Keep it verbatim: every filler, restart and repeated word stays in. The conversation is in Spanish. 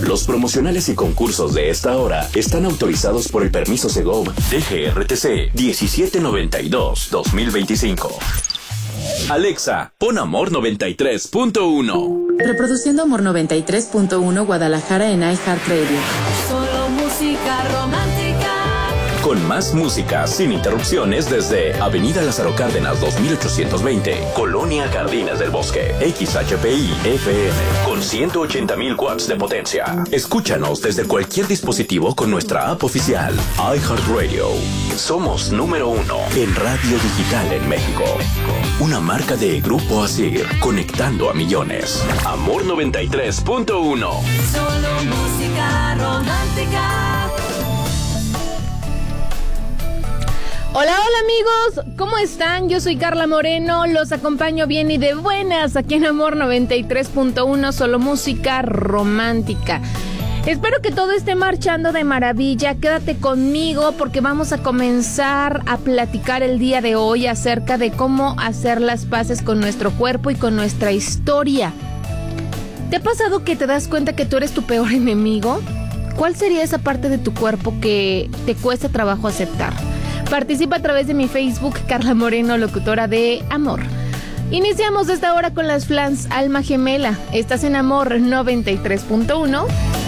Los promocionales y concursos de esta hora están autorizados por el permiso Segov D G R T C diecisiete noventa y dos dos mil veinticinco. Alexa, pon Amor noventa y tres punto uno. Reproduciendo Amor noventa y tres punto uno Guadalajara en iHeartRadio. Solo música romántica. Con más música sin interrupciones desde Avenida Lázaro Cárdenas dos mil ochocientos veinte, Colonia Jardines del Bosque, X H P I F M, con ciento ochenta mil watts de potencia. Escúchanos desde cualquier dispositivo con nuestra app oficial, iHeartRadio. Somos número uno en radio digital en México. Una marca de Grupo Asir, conectando a millones. Amor noventa y tres punto uno. Solo música romántica. Hola, hola amigos, ¿cómo están? Yo soy Carla Moreno, los acompaño bien y de buenas aquí en Amor noventa y tres punto uno, solo música romántica. Espero que todo esté marchando de maravilla, quédate conmigo porque vamos a comenzar a platicar el día de hoy acerca de cómo hacer las paces con nuestro cuerpo y con nuestra historia. ¿Te ha pasado que te das cuenta que tú eres tu peor enemigo? ¿Cuál sería esa parte de tu cuerpo que te cuesta trabajo aceptar? Participa a través de mi Facebook, Carla Moreno, locutora de Amor. Iniciamos esta hora con las flans Alma Gemela. Estás en Amor noventa y tres punto uno.